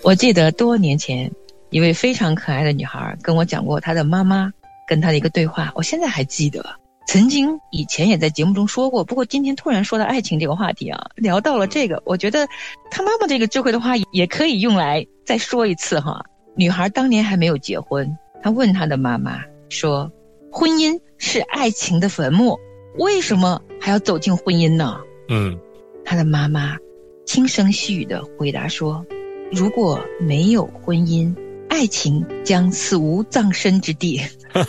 我记得多年前一位非常可爱的女孩跟我讲过她的妈妈跟她的一个对话，我现在还记得。曾经以前也在节目中说过，不过今天突然说到爱情这个话题啊，聊到了这个，我觉得她妈妈这个智慧的话也可以用来再说一次哈。女孩当年还没有结婚，她问她的妈妈说，婚姻是爱情的坟墓，为什么还要走进婚姻呢？她的妈妈轻声细语地回答说，如果没有婚姻，爱情将死无葬身之地。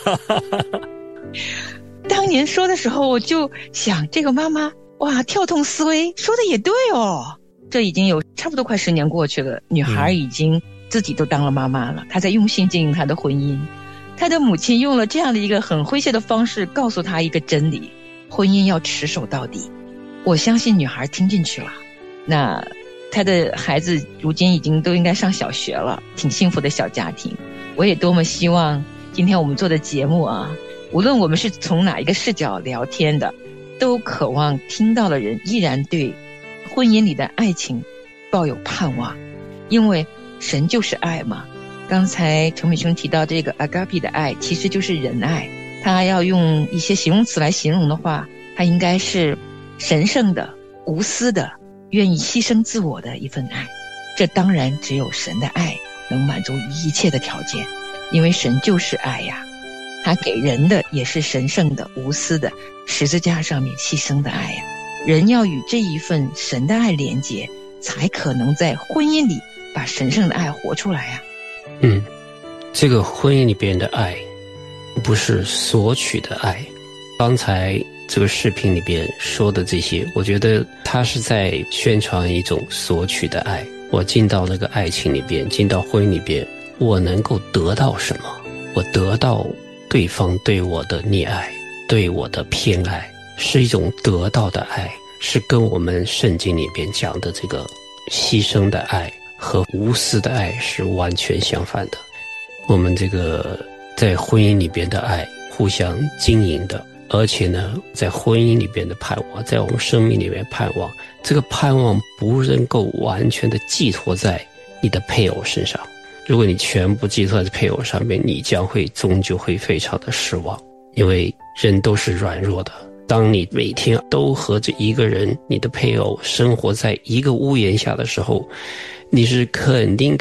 当年说的时候，我就想这个妈妈哇，跳动思维，说的也对哦。这已经有差不多快10年过去了，女孩已经自己都当了妈妈了，她在用心经营她的婚姻。她的母亲用了这样的一个很诙谐的方式告诉她一个真理，婚姻要持守到底。我相信女孩听进去了。那她的孩子如今已经都应该上小学了，挺幸福的小家庭。我也多么希望今天我们做的节目啊，无论我们是从哪一个视角聊天的，都渴望听到的人依然对婚姻里的爱情抱有盼望，因为神就是爱嘛。刚才程美兄提到这个 agape 的爱其实就是仁爱，他要用一些形容词来形容的话，它应该是神圣的、无私的、愿意牺牲自我的一份爱。这当然只有神的爱能满足一切的条件，因为神就是爱呀。他给人的也是神圣的、无私的，十字架上面牺牲的爱呀。人要与这一份神的爱连结，才可能在婚姻里把神圣的爱活出来呀。 这个婚姻里边的爱不是索取的爱。刚才这个视频里边说的这些，我觉得他是在宣传一种索取的爱。我进到那个爱情里边，进到婚姻里边，我能够得到什么？我得到对方对我的溺爱，对我的偏爱，是一种得到的爱，是跟我们圣经里边讲的这个牺牲的爱和无私的爱是完全相反的。我们这个在婚姻里边的爱互相经营的，而且呢在婚姻里边的盼望，在我们生命里面盼望，这个盼望不能够完全的寄托在你的配偶身上。如果你全部寄托在配偶上面，你将会终究会非常的失望，因为人都是软弱的。当你每天都和这一个人，你的配偶生活在一个屋檐下的时候，你是肯定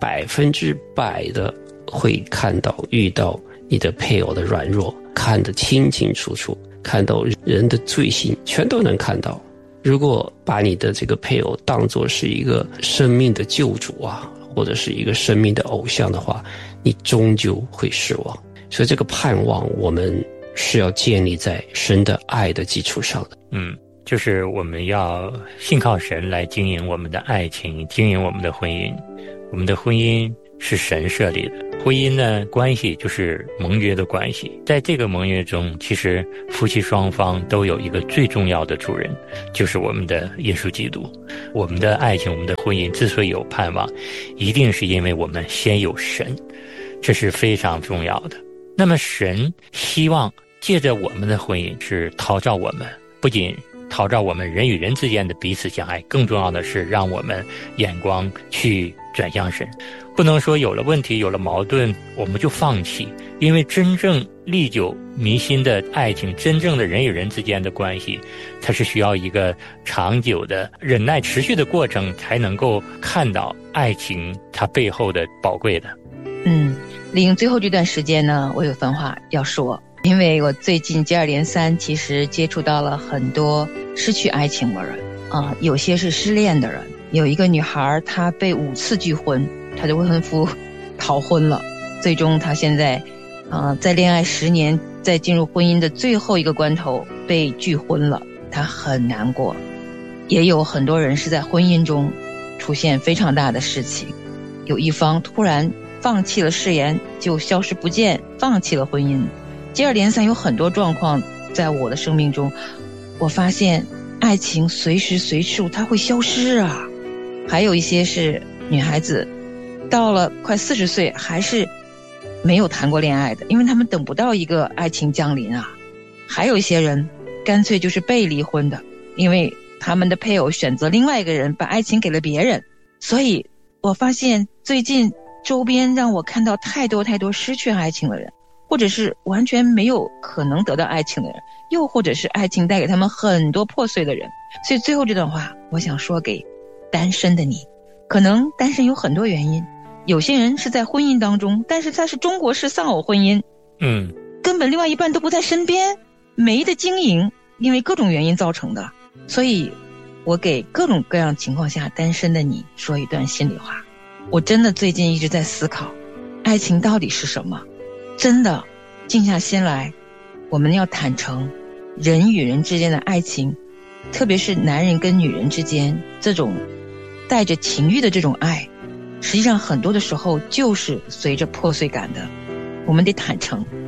100%的会看到遇到你的配偶的软弱，看得清清楚楚，看到人的罪行全都能看到。如果把你的这个配偶当作是一个生命的救主啊，或者是一个生命的偶像的话，你终究会失望。所以这个盼望我们是要建立在神的爱的基础上的。 就是我们要信靠神来经营我们的爱情，经营我们的婚姻。我们的婚姻是神设立的，婚姻呢关系就是盟约的关系。在这个盟约中，其实夫妻双方都有一个最重要的主人，就是我们的耶稣基督。我们的爱情，我们的婚姻之所以有盼望，一定是因为我们先有神，这是非常重要的。那么神希望借着我们的婚姻是陶造我们，不仅陶造我们人与人之间的彼此相爱，更重要的是让我们眼光去转向神。不能说有了问题有了矛盾我们就放弃，因为真正历久弥新的爱情，真正的人与人之间的关系，它是需要一个长久的忍耐持续的过程，才能够看到爱情它背后的宝贵的。 利用最后这段时间呢，我有番话要说。因为我最近接二连三其实接触到了很多失去爱情的人有些是失恋的人。有一个女孩，她被5次拒婚，她的未婚夫逃婚了，最终她现在在恋爱10年，在进入婚姻的最后一个关头被拒婚了，她很难过。也有很多人是在婚姻中出现非常大的事情，有一方突然放弃了誓言就消失不见，放弃了婚姻。接二连三有很多状况在我的生命中，我发现爱情随时随处它会消失啊。还有一些是女孩子到了快40岁还是没有谈过恋爱的，因为他们等不到一个爱情降临啊。还有一些人干脆就是被离婚的，因为他们的配偶选择另外一个人，把爱情给了别人。所以我发现最近周边让我看到太多太多失去爱情的人，或者是完全没有可能得到爱情的人，又或者是爱情带给他们很多破碎的人。所以最后这段话我想说给单身的你，可能单身有很多原因，有些人是在婚姻当中，但是他是中国式丧偶婚姻，根本另外一半都不在身边，没得经营，因为各种原因造成的。所以我给各种各样情况下单身的你说一段心里话，我真的最近一直在思考爱情到底是什么。真的静下心来，我们要坦诚，人与人之间的爱情，特别是男人跟女人之间这种带着情欲的这种爱，实际上很多的时候就是随着破碎感的。我们得坦诚，